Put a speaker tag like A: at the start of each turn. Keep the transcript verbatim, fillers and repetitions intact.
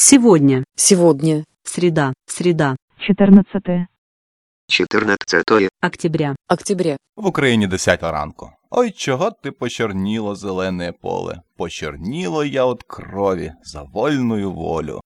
A: Сегодня.
B: Сегодня.
A: Среда. Среда.
C: чотирнадцяте
D: чотирнадцятого
A: Октября.
B: Октября.
E: В Україні десята ранку. Ой, чого ти почорніло зелене поле? Почорніло я от крові за вольную волю.